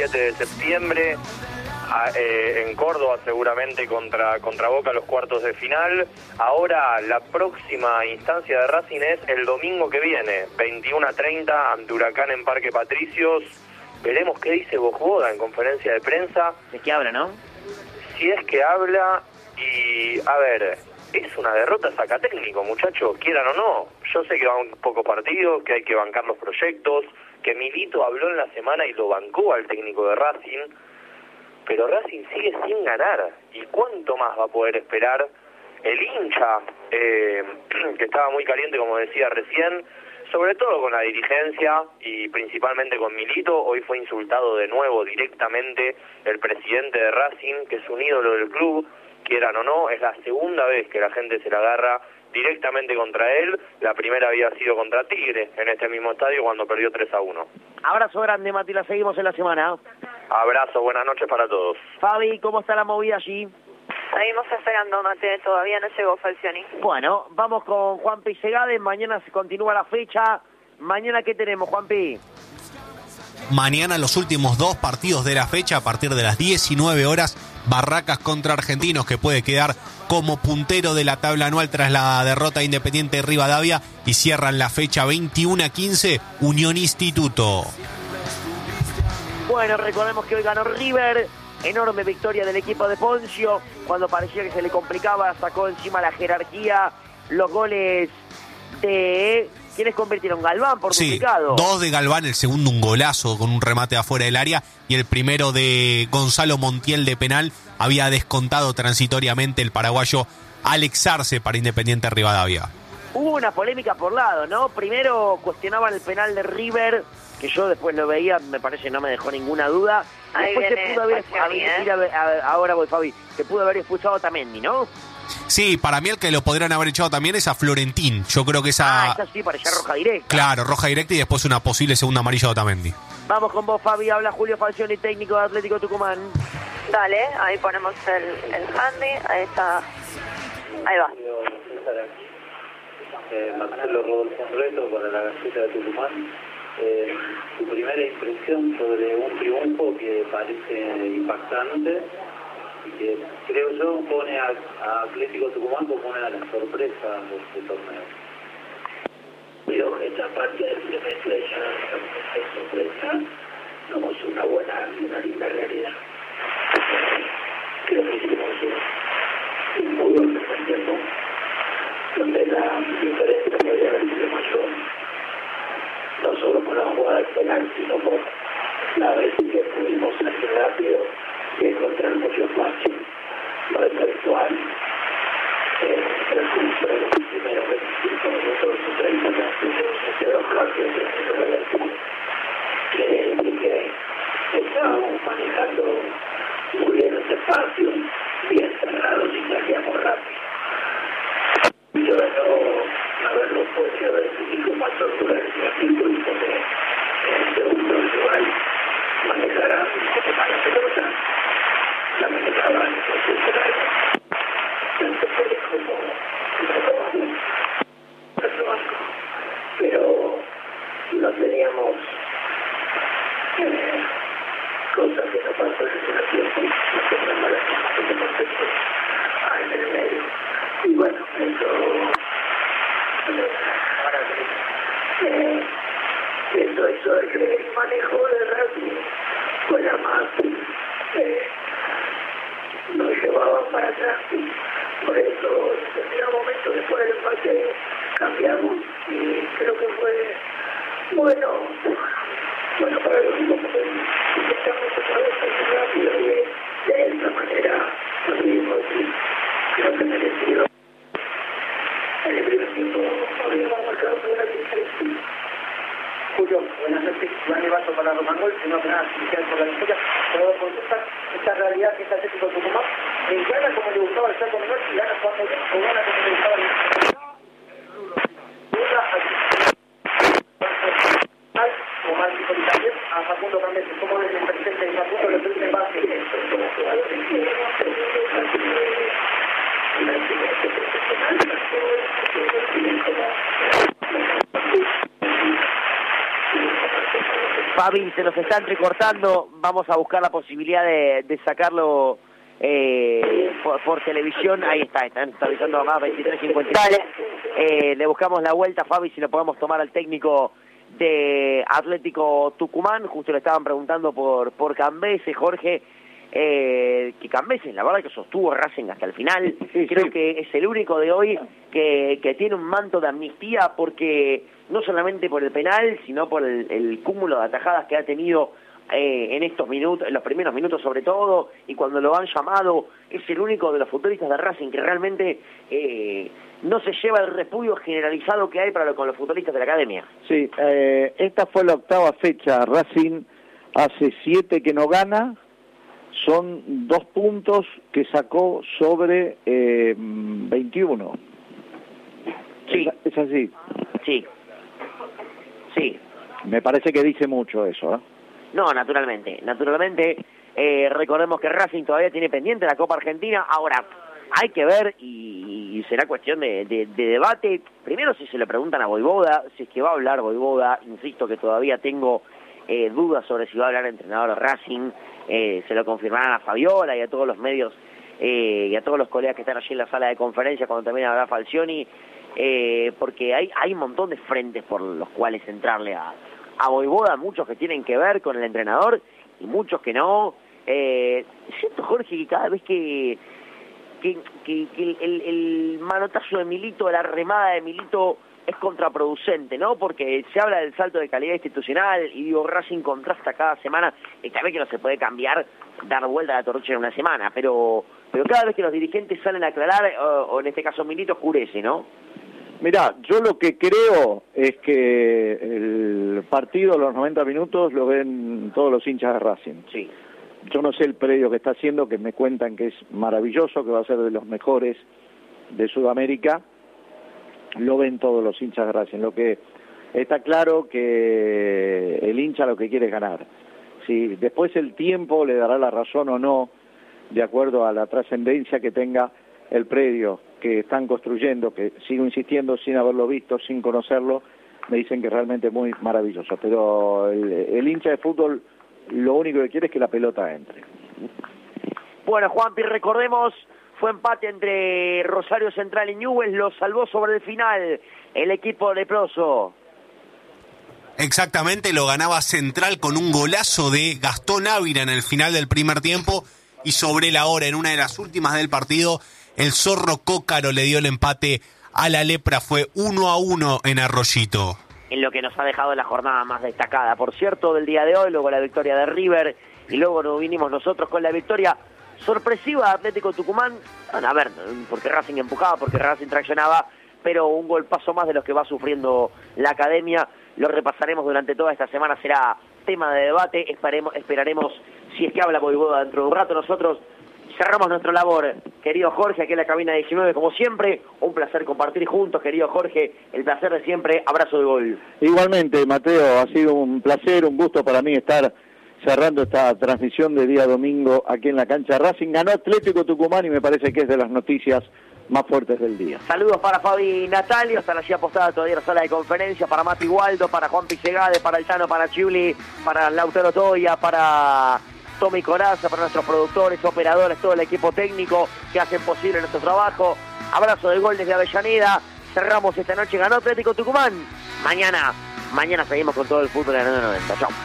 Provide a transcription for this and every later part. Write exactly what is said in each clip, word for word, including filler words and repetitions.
siete de septiembre, a, eh, en Córdoba seguramente contra, contra Boca los cuartos de final. Ahora la próxima instancia de Racing es el domingo que viene, veintiuno a treinta, ante Huracán en Parque Patricios. Veremos qué dice Bojoda en conferencia de prensa. ¿De qué habla, no? Si es que habla y, a ver, es una derrota sacatécnico, muchachos, quieran o no. Yo sé que van pocos partidos, que hay que bancar los proyectos, que Milito habló en la semana y lo bancó al técnico de Racing, pero Racing sigue sin ganar. ¿Y cuánto más va a poder esperar el hincha, eh, que estaba muy caliente, como decía recién, sobre todo con la dirigencia y principalmente con Milito? Hoy fue insultado de nuevo directamente el presidente de Racing, que es un ídolo del club, quieran o no. Es la segunda vez que la gente se la agarra directamente contra él. La primera había sido contra Tigre, en este mismo estadio, cuando perdió tres a uno. Abrazo grande, Mati, la seguimos en la semana. Abrazo, buenas noches para todos. Fabi, ¿cómo está la movida allí? Seguimos esperando, Mate, todavía no llegó Falcioni. Bueno, vamos con Juanpi Segade, mañana se continúa la fecha. Mañana, ¿qué tenemos, Juanpi? Mañana los últimos dos partidos de la fecha, a partir de las diecinueve horas, Barracas contra Argentinos, que puede quedar como puntero de la tabla anual tras la derrota de Independiente de Rivadavia, y cierran la fecha veintiuno a quince, Unión Instituto. Bueno, recordemos que hoy ganó River, enorme victoria del equipo de Poncio, cuando parecía que se le complicaba, sacó encima la jerarquía, los goles de... ¿Quiénes convirtieron? Galván, por Sí, duplicado. dos de Galván, el segundo un golazo con un remate afuera del área, y el primero de Gonzalo Montiel de penal. Había descontado transitoriamente el paraguayo Alex Arce para Independiente Rivadavia. Hubo una polémica por lado, ¿no? Primero cuestionaban el penal de River, que yo después lo veía, me parece no me dejó ninguna duda. Ahí Después se viene pudo haber, Falcioni, a- ¿eh? ir a ver- a- ahora voy, Fabi, se pudo haber expulsado a Tamendi, ¿no? Sí, para mí el que lo podrían haber echado también es a Florentín. Yo creo que esa... Ah, esa sí, parecía roja directa. Claro, roja directa y después una posible segunda amarilla de Otamendi. Vamos con vos, Fabi, habla Julio Falcioni, técnico de Atlético Tucumán. Dale, ahí ponemos el, el handy, ahí está. Ahí va. Eh, Marcelo Rodolfo Reto para la Gaceta de Tucumán. Eh, su primera impresión sobre un triunfo que parece impactante y que creo yo pone a, a Atlético Tucumán como una de las sorpresas de este torneo. Pero esta parte del primer fecha es sorpresa, no es una buena, una linda realidad. Creo que hicimos un, un muy buen primer tiempo, donde la diferencia podría haber sido mayor, no solo por la jugada del penal, sino por la vez que pudimos salir rápido y encontrar mucho espacio. No es habitual. Eh, el curso de los primeros veinticinco minutos o treinta minutos se quedó rápido que, que estábamos manejando muy bien los espacios, bien cerrados y salíamos rápido. Yo no haberlo podido decidir con más tortura el ratito y poder en el segundo rival manejara la pelota, la manejaba en el tanto como pero no teníamos eh, cosas que no pasó en el tiempo, no teníamos malas cosas en el medio. Y bueno, eso eh, eso hizo de que el manejo de Racing fuera más eh, nos llevaba para atrás. Por eso en un momento después del empate cambiamos y creo que fue bueno bueno para los equipos porque intentamos otra vez salir rápido y de, de esta manera pudimos y creo que merecido. En el primer tiempo habíamos marcado una diferencia. Julio, buenas noches. Iván Ibazo para Romangol. Primero que nada, felicidades por la victoria. Pero por esta, esta realidad que es Atlético Tucumán, me gana como le gustaba el Chaco Menor y gana jugando bien, o gana como le gustaba el o más y también a Facundo Cambete. ¿Cómo ves el presente de Facundo? Lo que más que eso, como jugadores que Fabi, se nos está entrecortando, vamos a buscar la posibilidad de, de sacarlo eh, por, por televisión. Ahí está, están está avisando más veintitrés cincuenta y seis. Eh, le buscamos la vuelta, Fabi, si lo podemos tomar al técnico de Atlético Tucumán. Justo le estaban preguntando por, por Cambese, Jorge. Eh, que Cambese, la verdad que sostuvo Racing hasta el final. Sí, creo sí. que es el único de hoy que, que tiene un manto de amnistía, porque no solamente por el penal, sino por el, el cúmulo de atajadas que ha tenido eh, en estos minutos, en los primeros minutos sobre todo, y cuando lo han llamado, es el único de los futbolistas de Racing que realmente eh, no se lleva el repudio generalizado que hay para lo, con los futbolistas de la academia. Sí, eh, esta fue la octava fecha. Racing hace siete que no gana. Son dos puntos que sacó sobre eh, veintiuno. Sí. ¿Es, es así? Sí. Sí. Me parece que dice mucho eso, ¿eh? No, naturalmente. Naturalmente, eh, recordemos que Racing todavía tiene pendiente la Copa Argentina. Ahora, hay que ver, y, y será cuestión de, de, de debate. Primero, si se le preguntan a Voivoda, si es que va a hablar Voivoda. Insisto que todavía tengo eh, dudas sobre si va a hablar entrenador de Racing. Eh, se lo confirmarán a Fabiola y a todos los medios eh, y a todos los colegas que están allí en la sala de conferencia cuando también habrá Falcioni, eh, porque hay, hay un montón de frentes por los cuales entrarle a, a Voivoda, muchos que tienen que ver con el entrenador y muchos que no. Eh, siento, Jorge, que cada vez que, que, que, que el, el, el manotazo de Milito, la remada de Milito es contraproducente, ¿no? Porque se habla del salto de calidad institucional y digo, Racing contrasta cada semana. Está bien que no se puede cambiar, dar vuelta a la torcha en una semana, pero pero cada vez que los dirigentes salen a aclarar, o, o en este caso Milito, oscurece, ¿no? Mirá, yo lo que creo es que el partido, los noventa minutos, lo ven todos los hinchas de Racing. Sí. Yo no sé el predio que está haciendo, que me cuentan que es maravilloso, que va a ser de los mejores de Sudamérica. Lo ven todos los hinchas de Racing. Lo que está claro que el hincha lo que quiere es ganar. Si después el tiempo le dará la razón o no, de acuerdo a la trascendencia que tenga el predio que están construyendo, que sigo insistiendo sin haberlo visto, sin conocerlo, me dicen que realmente es muy maravilloso. Pero el, el hincha de fútbol lo único que quiere es que la pelota entre. Bueno, Juanpi, recordemos, fue empate entre Rosario Central y Newell's, lo salvó sobre el final el equipo leproso. Exactamente, lo ganaba Central con un golazo de Gastón Ávila en el final del primer tiempo, y sobre la hora, en una de las últimas del partido, el Zorro Cócaro le dio el empate a la Lepra. Fue uno a uno en Arroyito. En lo que nos ha dejado la jornada más destacada, por cierto, del día de hoy, luego la victoria de River, y luego nos vinimos nosotros con la victoria sorpresiva de Atlético Tucumán. Bueno, a ver, porque Racing empujaba, porque Racing traccionaba, pero un golpazo más de los que va sufriendo la academia. Lo repasaremos durante toda esta semana, será tema de debate. Esperemos, esperaremos si es que habla Voivoda dentro de un rato. Nosotros cerramos nuestra labor, querido Jorge, aquí en la cabina diecinueve, como siempre. Un placer compartir juntos, querido Jorge, el placer de siempre. Abrazo de gol. Igualmente, Mateo, ha sido un placer, un gusto para mí estar cerrando esta transmisión de día domingo aquí en la cancha Racing. Ganó Atlético Tucumán y me parece que es de las noticias más fuertes del día. Saludos para Fabi Natalio, están allí apostada todavía en la sala de conferencia, para Mati Waldo, para Juan Pisegade, para El Tano, para Chiuli, para Lautaro Toya, para Tommy Coraza, para nuestros productores, operadores, todo el equipo técnico que hacen posible nuestro trabajo. Abrazo de gol desde Avellaneda. Cerramos esta noche, ganó Atlético Tucumán. Mañana, mañana seguimos con todo el fútbol en el noventa. Chao.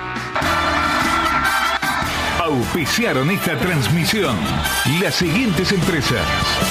Auspiciaron esta transmisión las siguientes empresas: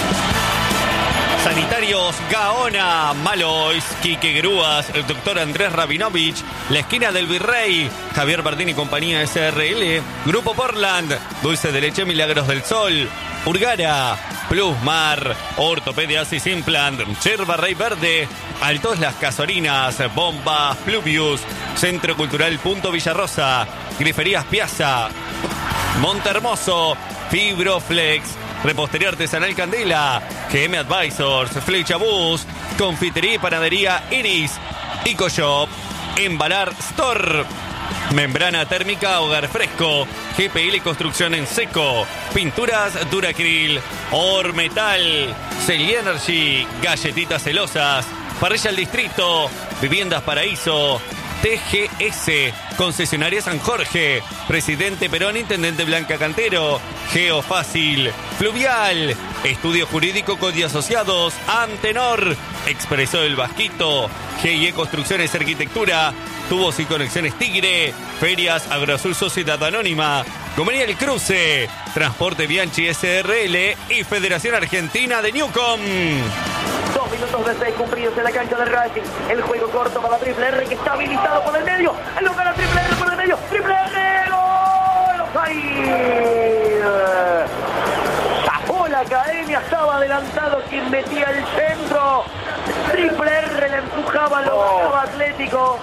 Sanitarios Gaona, Malois, Quique Grúas, el doctor Andrés Rabinovich, La Esquina del Virrey, Javier Bardini y compañía S R L, Grupo Portland, Dulce de Leche Milagros del Sol, Urgara, Plusmar, Ortopedias y Simplant, Yerba Rey Verde, Altos Las Casorinas, Bomba, Pluvius, Centro Cultural Punto Villarrosa, Griferías Piazza, Montehermoso, Fibroflex, Repostería Artesanal Candela, G M Advisors, Flecha Bus, Confitería y Panadería Iris, EcoShop, Embalar Store, Membrana Térmica Hogar Fresco, G P L Construcción en Seco, Pinturas Duracril, Ormetal, Celi Energy, Galletitas Celosas, Parrilla El Distrito, Viviendas Paraíso, T G S, Concesionaria San Jorge, Presidente Perón, Intendente Blanca Cantero, Geofácil, Fluvial, Estudio Jurídico Codi Asociados, Antenor, Expreso del Vasquito, G I E Construcciones y Arquitectura, Tubos y Conexiones Tigre, Ferias Agroazul Sociedad Anónima, Comunidad El Cruce, Transporte Bianchi S R L y Federación Argentina de Newcom. Dos minutos de seis cumplidos en la cancha de Racing. El juego corto para Triple R que está habilitado por el medio. El lugar a Triple R por el medio. Triple R. ¡Gol! ¡Ahí! Zafó la academia. Estaba adelantado quien metía el centro. Triple R le empujaba, lo bajaba Atlético.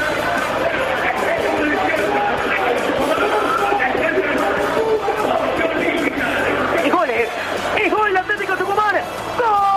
Y goles. Es gol de Atlético Tucumán. ¡Gol!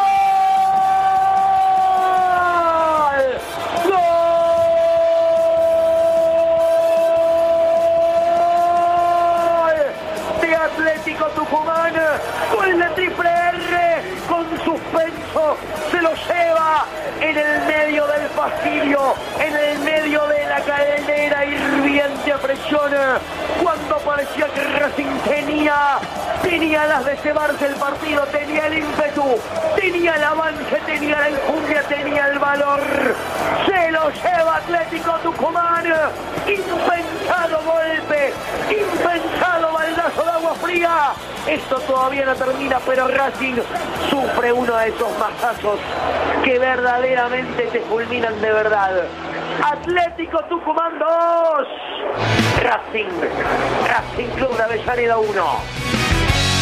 Atlético Tucumán, gol de Triple R, con suspenso, se lo lleva en el medio del fastidio, en el medio de la cadena hirviente a presión, cuando parecía que Racing tenía, tenía las de llevarse el partido, tenía el ímpetu, tenía el avance, tenía la enjundia, tenía el valor, se lo lleva Atlético Tucumán, impensado golpe, impensado baldazo de agua fría. Esto todavía no termina, pero Racing sufre uno de esos mazazos que verdaderamente te fulminan de verdad. Atlético Tucumán dos, Racing, Racing Club de Avellaneda uno.